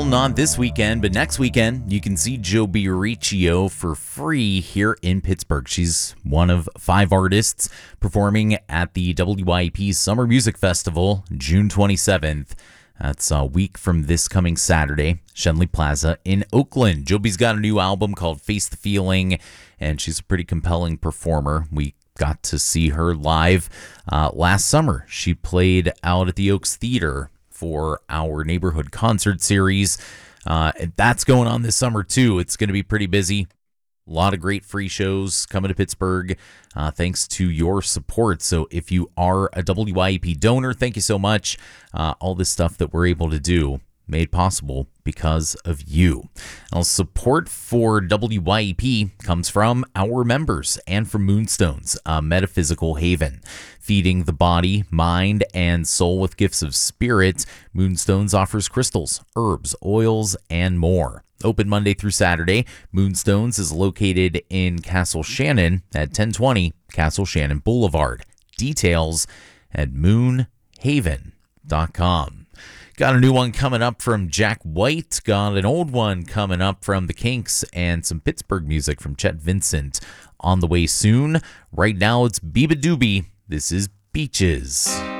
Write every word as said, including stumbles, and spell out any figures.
Well, not this weekend, but next weekend, you can see Joby Riccio for free here in Pittsburgh. She's one of five artists performing at the W I E P Summer Music Festival, June twenty-seventh. That's a week from this coming Saturday, Schenley Plaza in Oakland. Joby's got a new album called Face the Feeling, and she's a pretty compelling performer. We got to see her live uh, last summer. She played out at the Oaks Theater for our neighborhood concert series. Uh, that's going on this summer, too. It's going to be pretty busy. A lot of great free shows coming to Pittsburgh uh, thanks to your support. So if you are a W I E P donor, thank you so much. Uh, all this stuff that we're able to do made possible because of you. Now, support for W I E P comes from our members and from Moonstones, a metaphysical haven. Feeding the body, mind, and soul with gifts of spirit, Moonstones offers crystals, herbs, oils, and more. Open Monday through Saturday, Moonstones is located in Castle Shannon at ten twenty Castle Shannon Boulevard. Details at moon haven dot com. Got a new one coming up from Jack White. Got an old one coming up from the Kinks, and some Pittsburgh music from Chet Vincent on the way soon. Right now, it's Biba Doobie. This is Beaches.